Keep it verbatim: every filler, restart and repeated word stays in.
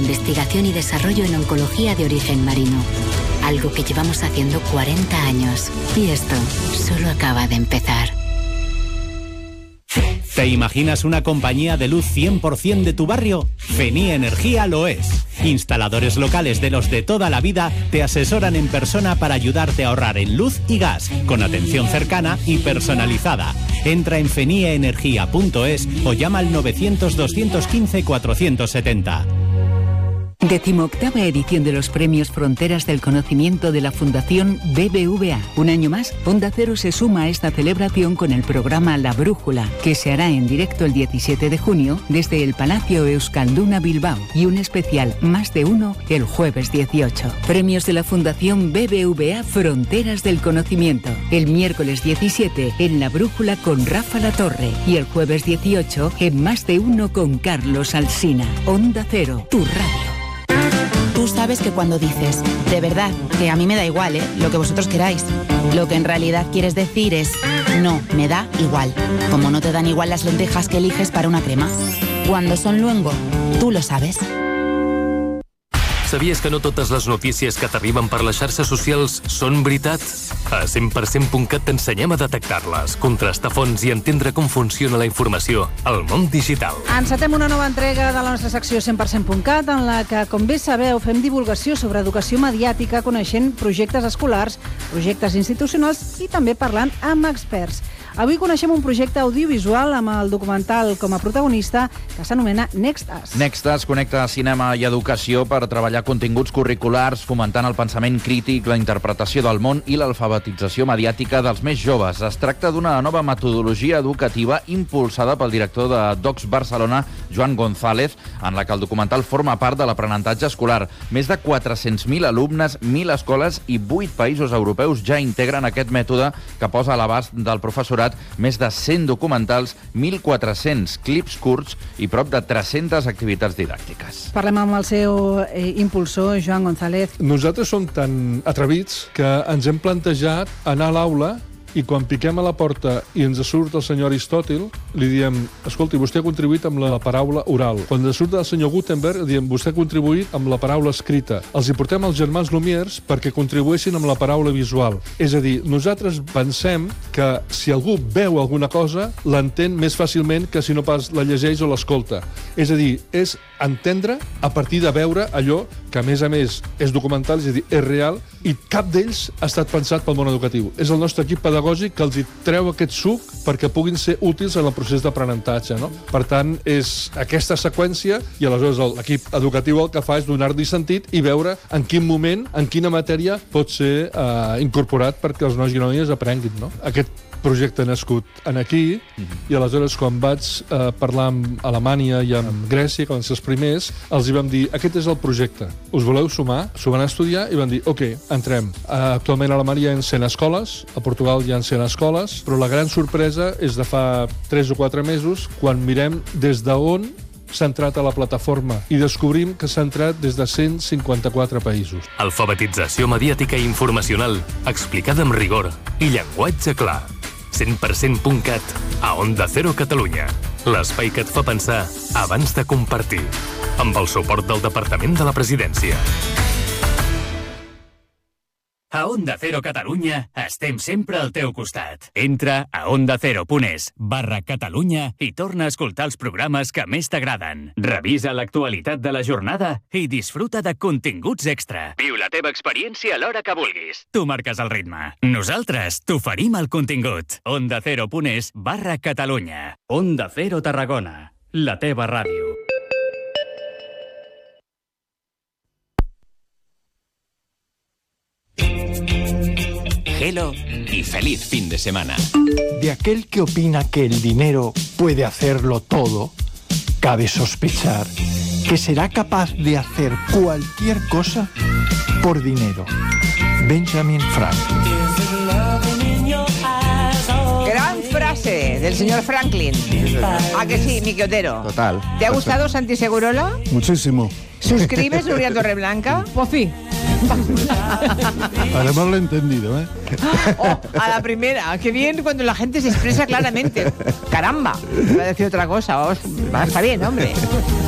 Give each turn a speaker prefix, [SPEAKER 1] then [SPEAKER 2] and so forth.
[SPEAKER 1] investigación y desarrollo en oncología de origen marino. Algo que llevamos haciendo cuarenta años. Y esto solo acaba de empezar.
[SPEAKER 2] ¿Te imaginas una compañía de luz cien por ciento de tu barrio? Fenie Energía lo es. Instaladores locales de los de toda la vida te asesoran en persona para ayudarte a ahorrar en luz y gas, con atención cercana y personalizada. Entra en fenie energía punto es o llama al novecientos, doscientos quince, cuatrocientos setenta.
[SPEAKER 3] Decimoctava edición de los Premios Fronteras del Conocimiento de la Fundación B B V A. Un año más, Onda Cero se suma a esta celebración con el programa La Brújula, que se hará en directo el diecisiete de junio desde el Palacio Euskalduna Bilbao, y un especial Más de Uno el jueves dieciocho. Premios de la Fundación B B V A Fronteras del Conocimiento. El miércoles diecisiete en La Brújula con Rafa Latorre y el jueves dieciocho en Más de Uno con Carlos Alsina. Onda Cero, tu radio.
[SPEAKER 4] Tú sabes que cuando dices, de verdad, que a mí me da igual, ¿eh? Lo que vosotros queráis, lo que en realidad quieres decir es, no, me da igual. Como no te dan igual las lentejas que eliges para una crema. Cuando son luengo, tú lo sabes.
[SPEAKER 5] Sabies que no totes les notícies que t'arriben per les xarxes socials són veritat? A cent per cent punt cat t'ensenyem a detectar-les, contrastar fonts i entendre com funciona la informació al món digital.
[SPEAKER 6] Encetem una nova entrega de la nostra secció cent per cent punt cat, en la que, com bé sabeu, fem divulgació sobre educació mediàtica, coneixent projectes escolars, projectes institucionals i també parlant amb experts. Avui coneixem un projecte audiovisual amb el documental com a protagonista que s'anomena Nextas.
[SPEAKER 7] Nextas connecta cinema i educació per treballar continguts curriculars, fomentant el pensament crític, la interpretació del món i l'alfabetització mediàtica dels més joves. Es tracta d'una nova metodologia educativa impulsada pel director de Docs Barcelona, Joan González, en la que el documental forma part de l'aprenentatge escolar. Més de quatre-cents mil alumnes, mil escoles i vuit països europeus ja integren aquest mètode que posa a l'abast del professorat més de cent documentals, mil quatre-cents clips curts i prop de tres-centes activitats didàctiques.
[SPEAKER 6] Parlem amb el seu eh, impulsor, Joan González.
[SPEAKER 8] Nosaltres som tan atrevits que ens hem plantejat anar a l'aula i quan piquem a la porta i ens surt el senyor Aristòtil, li diem, escolti, vostè ha contribuït amb la paraula oral. Quan ens surt el senyor Gutenberg, diem, vostè ha contribuït amb la paraula escrita. Els hi portem els germans Lumière perquè contribueixin amb la paraula visual. És a dir, nosaltres pensem que si algú veu alguna cosa, l'entén més fàcilment que si no pas la llegeix o l'escolta. És a dir, és entendre a partir de veure allò que, a més a més, és documental, és a dir, és real, i cap d'ells ha estat pensat pel món educatiu. És el nostre equip pedagògic que els hi treu aquest suc perquè puguin ser útils en el procés d'aprenentatge, no? Per tant, és aquesta seqüència i aleshores l'equip educatiu el que fa és donar-li sentit i veure en quin moment, en quina matèria pot ser eh, incorporat perquè els nois i noies aprenguin, no? Aquest projecte nascut en aquí, mm-hmm. i aleshores quan vaig eh, parlar amb Alemanya i amb Grècia, que van ser els primers, els hi vam dir, aquest és el projecte, us voleu sumar? S'ho van estudiar i van dir, ok, entrem. Eh, actualment a Alemanya hi ha cent escoles, a Portugal hi ha cent escoles, però la gran sorpresa és de fa tres o quatre mesos, quan mirem des d'on s'ha entrat a la plataforma i descobrim que s'ha entrat des de cent cinquanta-quatre països.
[SPEAKER 5] Alfabetització mediàtica i informacional, explicada amb rigor i llenguatge clar. cent per cent punt cat a Onda Cero Catalunya. L'espai que et fa pensar abans de compartir. Amb el suport del Departament de la Presidència.
[SPEAKER 2] A Onda Cero Catalunya estem sempre al teu costat. Entra a ondacero.es barra Catalunya i torna a escoltar els programes que més t'agraden. Revisa l'actualitat de la jornada i disfruta de continguts extra. Viu la teva experiència a l'hora que vulguis. Tu marques el ritme. Nosaltres t'oferim el contingut. ondacero.es barra Catalunya. Onda Cero Tarragona. La teva ràdio.
[SPEAKER 9] Hello y feliz fin de semana.
[SPEAKER 10] De aquel que opina que el dinero puede hacerlo todo, cabe sospechar que será capaz de hacer cualquier cosa por dinero. Benjamin Franklin.
[SPEAKER 11] Gran frase del señor Franklin. ¿A que sí, Miki Otero?
[SPEAKER 7] Total.
[SPEAKER 11] ¿Te ha gustado Santi Segurola?
[SPEAKER 10] Muchísimo.
[SPEAKER 11] ¿Suscribes, Nuria Torreblanca?
[SPEAKER 6] Pues sí.
[SPEAKER 10] Además lo he entendido, ¿eh?
[SPEAKER 11] Oh, a la primera. Qué bien cuando la gente se expresa claramente. Caramba. Voy a decir otra cosa. Está bien, hombre.